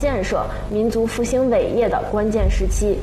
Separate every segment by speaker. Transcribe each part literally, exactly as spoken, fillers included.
Speaker 1: 建设、民族复兴伟业的关键时期。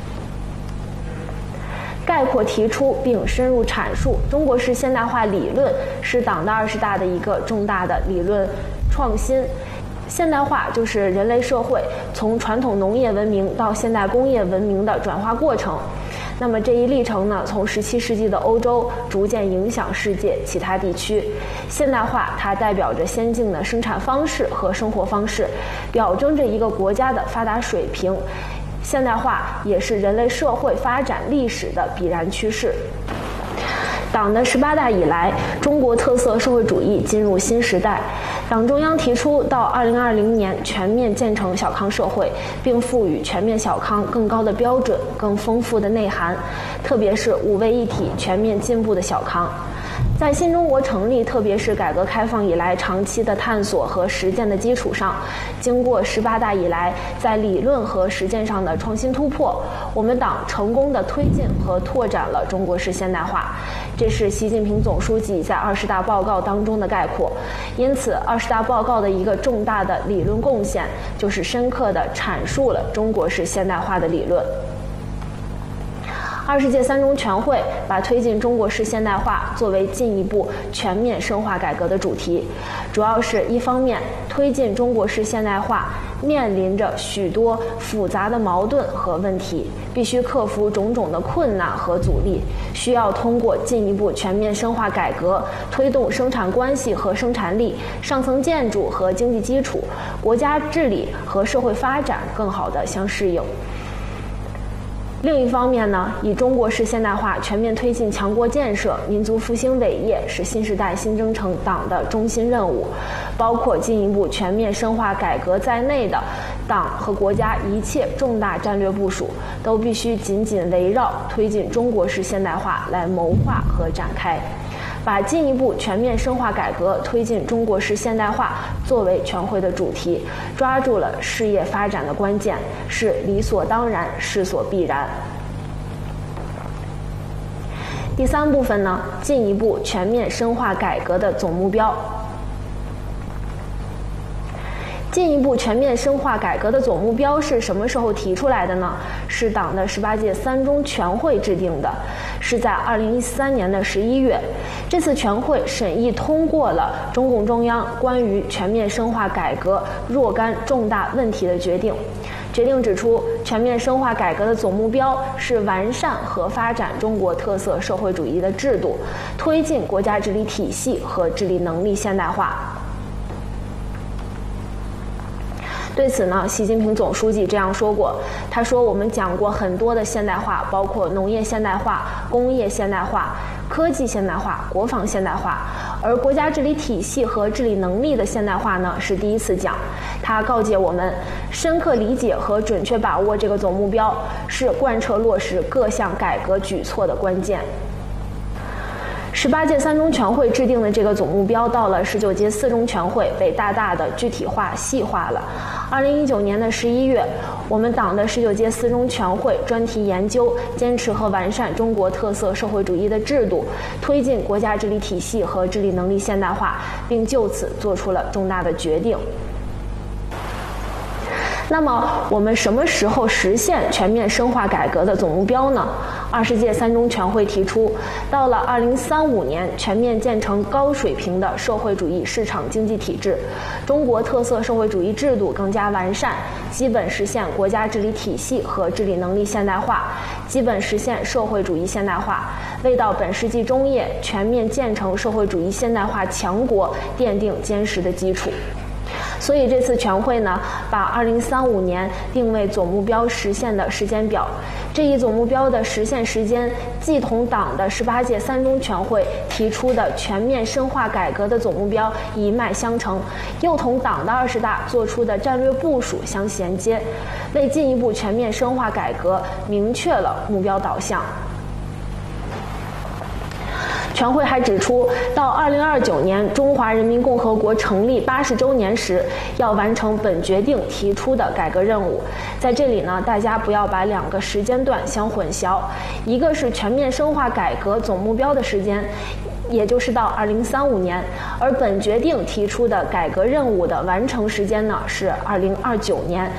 Speaker 1: 概括提出并深入阐述中国式现代化理论是党的二十大的一个重大的理论创新。现代化就是人类社会从传统农业文明到现代工业文明的转化过程。那么这一历程呢，从十七世纪的欧洲逐渐影响世界其他地区。现代化它代表着先进的生产方式和生活方式，表征着一个国家的发达水平。现代化也是人类社会发展历史的必然趋势。党的十八大以来，中国特色社会主义进入新时代。党中央提出到二零二零年全面建成小康社会，并赋予全面小康更高的标准、更丰富的内涵，特别是五位一体、全面进步的小康。在新中国成立，特别是改革开放以来长期的探索和实践的基础上，经过十八大以来在理论和实践上的创新突破，我们党成功的推进和拓展了中国式现代化。这是习近平总书记在二十大报告当中的概括。因此，二十大报告的一个重大的理论贡献，就是深刻地阐述了中国式现代化的理论。二十届三中全会把推进中国式现代化作为进一步全面深化改革的主题，主要是一方面推进中国式现代化面临着许多复杂的矛盾和问题，必须克服种种的困难和阻力，需要通过进一步全面深化改革，推动生产关系和生产力、上层建筑和经济基础、国家治理和社会发展更好地相适应。另一方面呢，以中国式现代化全面推进强国建设、民族复兴伟业是新时代新征程党的中心任务，包括进一步全面深化改革在内的党和国家一切重大战略部署，都必须紧紧围绕推进中国式现代化来谋划和展开。把进一步全面深化改革、推进中国式现代化作为全会的主题，抓住了事业发展的关键，是理所当然、势所必然。第三部分呢，进一步全面深化改革的总目标。进一步全面深化改革的总目标是什么时候提出来的呢？是党的十八届三中全会制定的，是在二零一三年的十一月。这次全会审议通过了中共中央关于全面深化改革若干重大问题的决定。决定指出，全面深化改革的总目标是完善和发展中国特色社会主义的制度，推进国家治理体系和治理能力现代化。对此呢，习近平总书记这样说过，他说我们讲过很多的现代化，包括农业现代化、工业现代化、科技现代化、国防现代化，而国家治理体系和治理能力的现代化呢是第一次讲。他告诫我们，深刻理解和准确把握这个总目标，是贯彻落实各项改革举措的关键。十八届三中全会制定的这个总目标，到了十九届四中全会被大大的具体化、细化了。二零一九年的十一月，我们党的十九届四中全会专题研究坚持和完善中国特色社会主义的制度，推进国家治理体系和治理能力现代化，并就此做出了重大的决定。那么我们什么时候实现全面深化改革的总目标呢？二十届三中全会提出，到了二零三五年，全面建成高水平的社会主义市场经济体制，中国特色社会主义制度更加完善，基本实现国家治理体系和治理能力现代化，基本实现社会主义现代化，为到本世纪中叶全面建成社会主义现代化强国奠定坚实的基础。所以这次全会呢，把二零三五年定为总目标实现的时间表。这一总目标的实现时间，既同党的十八届三中全会提出的全面深化改革的总目标一脉相承，又同党的二十大做出的战略部署相衔接，为进一步全面深化改革明确了目标导向。全会还指出，到二零二九年中华人民共和国成立八十周年时，要完成本决定提出的改革任务。在这里呢，大家不要把两个时间段相混淆，一个是全面深化改革总目标的时间， 也就是到二零三五年。而本决定提出的改革任务的完成时间呢是二零二九年。